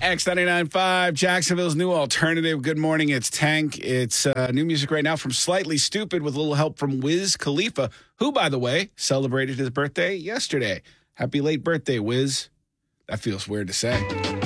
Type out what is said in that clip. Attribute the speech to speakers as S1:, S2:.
S1: X99.5, Jacksonville's new alternative. Good morning. It's Tank. It's new music right now from Slightly Stupid with a little help from Wiz Khalifa, who, by the way, celebrated his birthday yesterday. Happy late birthday, Wiz. That feels weird to say.